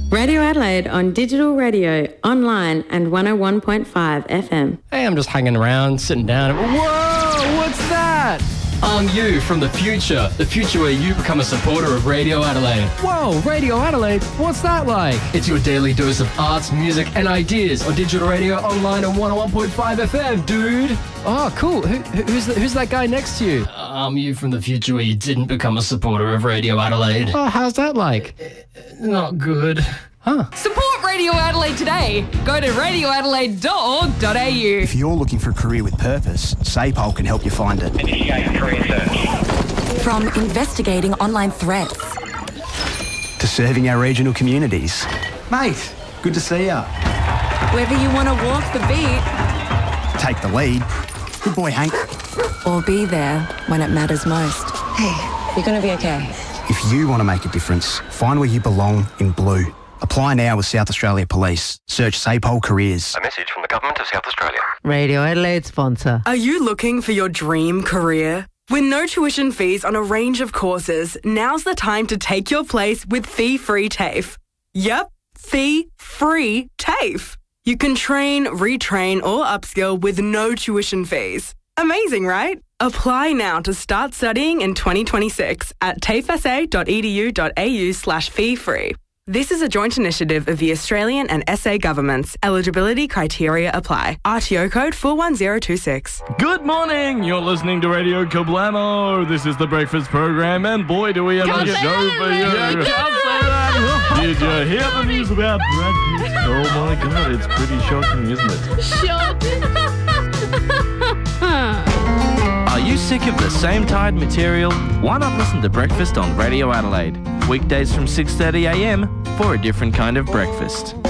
Radio Adelaide on digital radio, online and 101.5 FM. Hey, I'm just hanging around, sitting down. Whoa, what's that? I'm you from the future where you become a supporter of Radio Adelaide. Whoa, Radio Adelaide? What's that like? It's your daily dose of arts, music and ideas on digital radio, online and 101.5 FM, dude. Oh, cool. Who's that guy next to you? I'm you from the future where you didn't become a supporter of Radio Adelaide. Oh, how's that like? Not good. Huh. Support Radio Adelaide today. Go to radioadelaide.org.au. If you're looking for a career with purpose, SAPOL can help you find it. Initiate career search. From investigating online threats to serving our regional communities. Mate, good to see ya. Whether you want to walk the beat, take the lead. Good boy, Hank. Or be there when it matters most. Hey, you're going to be okay. If you want to make a difference, find where you belong in blue. Apply now with South Australia Police. Search SAPOL Careers. A message from the Government of South Australia. Radio Adelaide sponsor. Are you looking for your dream career? With no tuition fees on a range of courses, now's the time to take your place with fee-free TAFE. Yep, fee-free TAFE. You can train, retrain or upskill with no tuition fees. Amazing, right? Apply now to start studying in 2026 at tafesa.edu.au/fee-free. This is a joint initiative of the Australian and SA governments. Eligibility criteria apply. RTO code 41026. Good morning. You're listening to Radio Kablamo. This is the breakfast program, and boy, do we have a show for you. Can't say that. Did you hear the news about Brad Pitt? Oh my God, it's pretty shocking, isn't it? Shocking. Are you sick of the same tired material? Why not listen to Breakfast on Radio Adelaide? Weekdays from 6:30 a.m. for a different kind of breakfast.